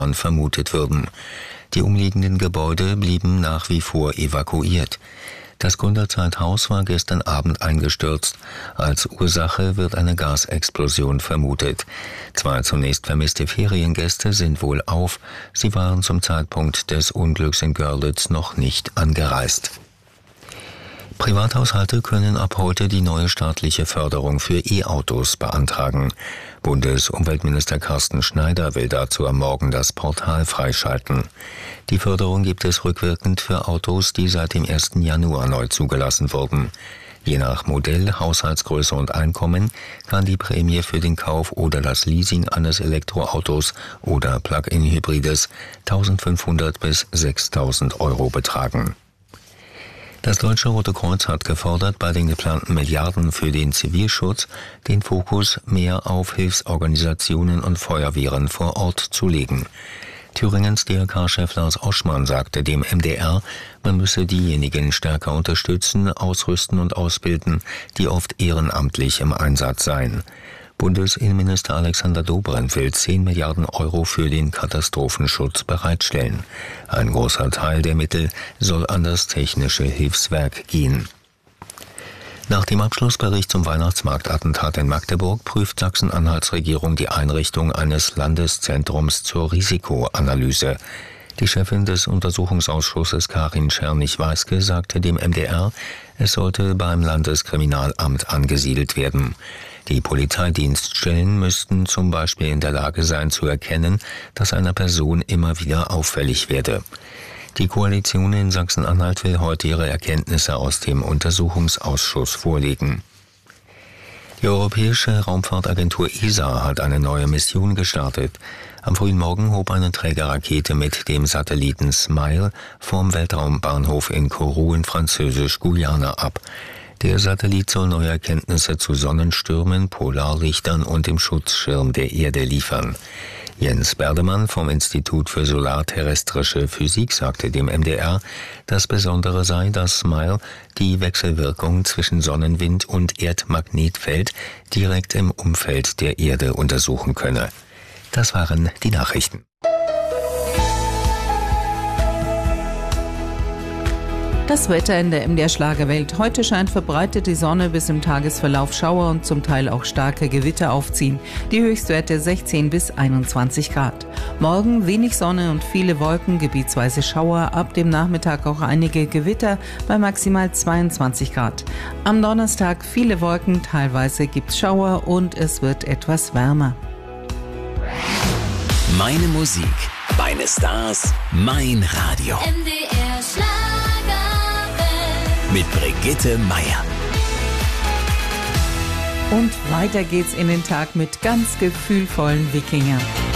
vermutet würden. Die umliegenden Gebäude blieben nach wie vor evakuiert. Das Gründerzeithaus war gestern Abend eingestürzt. Als Ursache wird eine Gasexplosion vermutet. 2 zunächst vermisste Feriengäste sind wohl auf. Sie waren zum Zeitpunkt des Unglücks in Görlitz noch nicht angereist. Privathaushalte können ab heute die neue staatliche Förderung für E-Autos beantragen. Bundesumweltminister Carsten Schneider will dazu am Morgen das Portal freischalten. Die Förderung gibt es rückwirkend für Autos, die seit dem 1. Januar neu zugelassen wurden. Je nach Modell, Haushaltsgröße und Einkommen kann die Prämie für den Kauf oder das Leasing eines Elektroautos oder Plug-in-Hybrides 1.500 bis 6.000 € betragen. Das Deutsche Rote Kreuz hat gefordert, bei den geplanten Milliarden für den Zivilschutz den Fokus mehr auf Hilfsorganisationen und Feuerwehren vor Ort zu legen. Thüringens DRK-Chef Lars Oschmann sagte dem MDR, man müsse diejenigen stärker unterstützen, ausrüsten und ausbilden, die oft ehrenamtlich im Einsatz seien. Bundesinnenminister Alexander Dobrindt will 10 Milliarden € für den Katastrophenschutz bereitstellen. Ein großer Teil der Mittel soll an das Technische Hilfswerk gehen. Nach dem Abschlussbericht zum Weihnachtsmarktattentat in Magdeburg prüft Sachsen-Anhalts Regierung die Einrichtung eines Landeszentrums zur Risikoanalyse. Die Chefin des Untersuchungsausschusses Karin Schernig-Weiske sagte dem MDR, es sollte beim Landeskriminalamt angesiedelt werden. Die Polizeidienststellen müssten zum Beispiel in der Lage sein zu erkennen, dass einer Person immer wieder auffällig werde. Die Koalition in Sachsen-Anhalt will heute ihre Erkenntnisse aus dem Untersuchungsausschuss vorlegen. Die Europäische Raumfahrtagentur ESA hat eine neue Mission gestartet. Am frühen Morgen hob eine Trägerrakete mit dem Satelliten SMILE vom Weltraumbahnhof in Kourou in Französisch-Guyana ab. Der Satellit soll neue Erkenntnisse zu Sonnenstürmen, Polarlichtern und dem Schutzschirm der Erde liefern. Jens Berdemann vom Institut für Solarterrestrische Physik sagte dem MDR, das Besondere sei, dass SMILE die Wechselwirkung zwischen Sonnenwind und Erdmagnetfeld direkt im Umfeld der Erde untersuchen könne. Das waren die Nachrichten. Das Wetter in der MDR Schlagerwelt. Heute scheint verbreitet die Sonne, bis im Tagesverlauf Schauer und zum Teil auch starke Gewitter aufziehen. Die Höchstwerte 16 bis 21 Grad. Morgen wenig Sonne und viele Wolken, gebietsweise Schauer. Ab dem Nachmittag auch einige Gewitter bei maximal 22 Grad. Am Donnerstag viele Wolken, teilweise gibt's Schauer und es wird etwas wärmer. Meine Musik, meine Stars, mein Radio. MDR Schlager. Mit Brigitte Meier. Und weiter geht's in den Tag mit ganz gefühlvollen Wikinger.